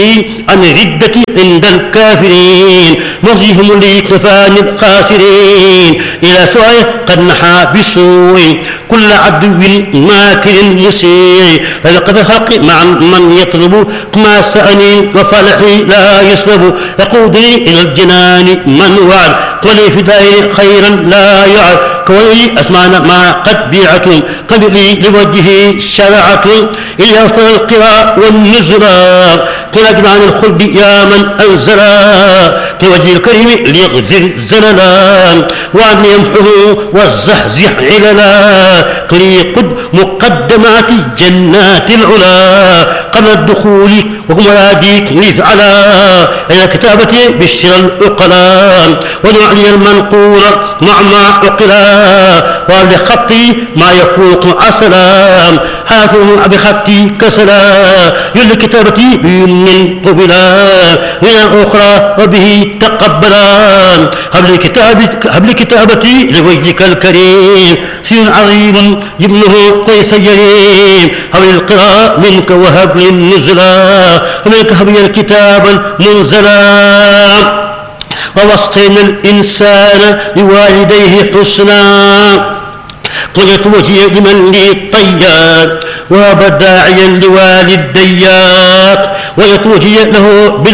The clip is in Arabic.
عن الردة عند الكافرين مرجهم لكفان الخاسرين إلى سوء قد نحى بالسوء كل عدو ماكر مسيء فلقد الحق مع من يطلب كما سأني وفلحي لا يسلب يقودني إلى الجنان من وعد ولي في دائر خيرا لا يعد كوني أسمان ما قد بيعت قبلي لوجهه شرعة إلى وسط القراء والنزرة كلا عن الخلد يا من أنزلا كوجه الكريم ليغزر زللا وأن يمحه والزحزح عللا كلي قد مقدمات جنات العلا قبل الدخول وهم ياديك ليفعلا إلى كتابتي بالشر الأقلا ونعلي المنقول مع ما أقلا ولخطي ما يفوق عسلا حاثم بخطي كسلا يل كتابتي بيمن قبلا من أخرى وبه تقبلا هب كتابتي لوجهك الكريم سير عظيم ابنه قيس يريم هب القراء منك وهب لي النزلا ومنك هب الكتاب المنزلا ووصينا الإنسان بوالديه حسنا قلت وجهي لمن لي طيات وابا داعيا لوالديات ويتوجه له